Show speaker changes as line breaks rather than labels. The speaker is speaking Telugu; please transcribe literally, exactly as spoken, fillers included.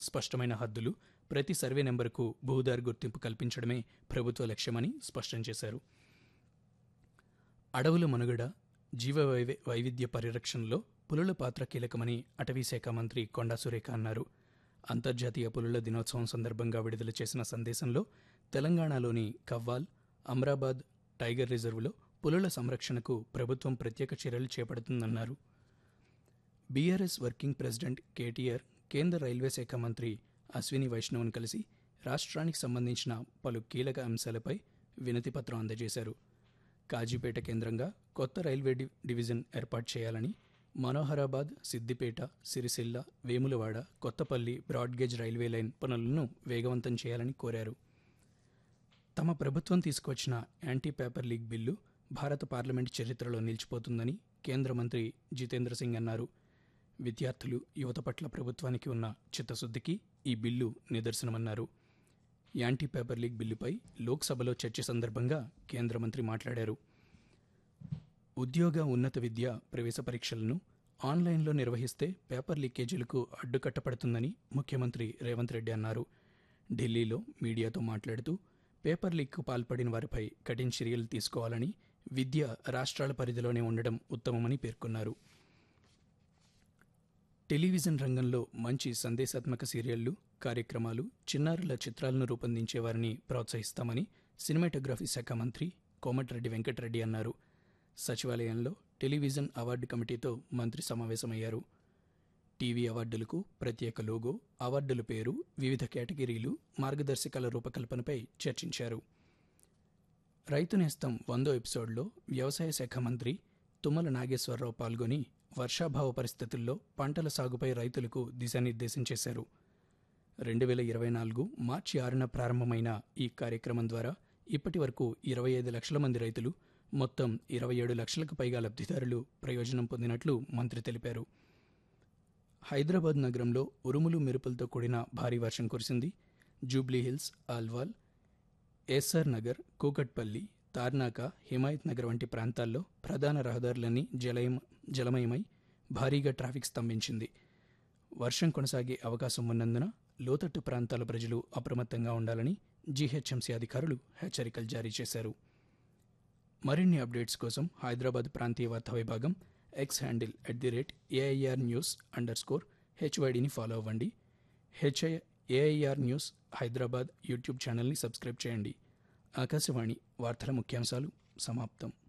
స్పష్టమైన హద్దులు, ప్రతి సర్వే నెంబరుకు భూదారి గుర్తింపు కల్పించడమే ప్రభుత్వ లక్ష్యమని స్పష్టం చేశారు. అడవుల మనుగడ, జీవ వైవి వైవిధ్య పరిరక్షణలో పులుల పాత్ర కీలకమని అటవీశాఖ మంత్రి కొండా సురేఖ అన్నారు. అంతర్జాతీయ పులుల దినోత్సవం సందర్భంగా విడుదల చేసిన సందేశంలో తెలంగాణలోని కవ్వాల్, అమ్రాబాద్ టైగర్ రిజర్వులో పులుల సంరక్షణకు ప్రభుత్వం ప్రత్యేక చర్యలు చేపడుతుందన్నారు. బీఆర్ఎస్ వర్కింగ్ ప్రెసిడెంట్ కేటీఆర్ కేంద్ర రైల్వే శాఖ మంత్రి అశ్విని వైష్ణవ్ను కలిసి రాష్ట్రానికి సంబంధించిన పలు కీలక అంశాలపై వినతిపత్రం అందజేశారు. కాజీపేట కేంద్రంగా కొత్త రైల్వే డి డివిజన్ ఏర్పాటు చేయాలని, Manoharabad, Siddipet, Sircilla, Vemulawada, Kothapalli broad gauge railway line పనులను వేగవంతం చేయాలని కోరారు. తమ ప్రభుత్వం తీసుకువచ్చిన యాంటీ పేపర్ లీక్ బిల్లు భారత పార్లమెంటు చరిత్రలో నిలిచిపోతుందని కేంద్ర మంత్రి జితేంద్ర సింగ్ అన్నారు. విద్యార్థులు, యువత పట్ల ప్రభుత్వానికి ఉన్న చిత్తశుద్ధికి ఈ బిల్లు నిదర్శనమన్నారు. యాంటీ పేపర్ లీక్ బిల్లుపై లోక్సభలో చర్చ సందర్భంగా కేంద్ర మంత్రి మాట్లాడారు. ఉద్యోగ, ఉన్నత విద్య ప్రవేశ పరీక్షలను ఆన్లైన్లో నిర్వహిస్తే పేపర్ లీకేజీలకు అడ్డుకట్టపడుతుందని ముఖ్యమంత్రి రేవంత్ రెడ్డి అన్నారు. ఢిల్లీలో మీడియాతో మాట్లాడుతూ పేపర్ లీక్కు పాల్పడిన వారిపై కఠిన చర్యలు తీసుకోవాలని, విద్య రాష్ట్రాల పరిధిలోనే ఉండడం ఉత్తమమని పేర్కొన్నారు. టెలివిజన్ రంగంలో మంచి సందేశాత్మక సీరియళ్లు, కార్యక్రమాలు, చిన్నారుల చిత్రాలను రూపొందించే వారిని ప్రోత్సహిస్తామని సినిమాటోగ్రఫీ శాఖ మంత్రి కోమటిరెడ్డి వెంకటరెడ్డి అన్నారు. సచివాలయంలో టెలివిజన్ అవార్డు కమిటీతో మంత్రి సమావేశమయ్యారు. టీవీ అవార్డులకు ప్రత్యేక లోగో, అవార్డుల పేరు, వివిధ కేటగిరీలు, మార్గదర్శకాల రూపకల్పనపై చర్చించారు. రైతు నేస్తం వందో ఎపిసోడ్లో వ్యవసాయ శాఖ మంత్రి తుమ్మల నాగేశ్వరరావు పాల్గొని వర్షాభావ పరిస్థితుల్లో పంటల సాగుపై రైతులకు దిశానిర్దేశం చేశారు. రెండు వేల ఇరవై నాలుగు మార్చి ఆరున ప్రారంభమైన ఈ కార్యక్రమం ద్వారా ఇప్పటి వరకు ఇరవై ఐదు లక్షల మంది రైతులు, మొత్తం ఇరవై ఏడు లక్షలకు పైగా లబ్ధిదారులు ప్రయోజనం పొందినట్లు మంత్రి తెలిపారు. హైదరాబాద్ నగరంలో ఉరుములు మెరుపులతో కూడిన భారీ వర్షం కురిసింది. జూబ్లీహిల్స్, ఆల్వాల్, ఎస్ఆర్ నగర్, కూకట్పల్లి, తార్నాక, హిమాయత్ నగర్ వంటి ప్రాంతాల్లో ప్రధాన రహదారులన్నీ జలయం జలమయమై భారీగా ట్రాఫిక్ స్తంభించింది. వర్షం కొనసాగే అవకాశం ఉన్నందున లోతట్టు ప్రాంతాల ప్రజలు అప్రమత్తంగా ఉండాలని జీహెచ్ఎంసీ అధికారులు హెచ్చరికలు జారీ చేశారు. మరిన్ని అప్డేట్స్ కోసం హైదరాబాద్ ప్రాంతీయ వార్తా విభాగం X handle at the rate AIR news under score హెచ్వైడిని follow అవ్వండి. HI AIR news Hyderabad YouTube ఛానల్ని సబ్స్క్రైబ్ చేయండి. ఆకాశవాణి వార్తల ముఖ్యాంశాలు సమాప్తం.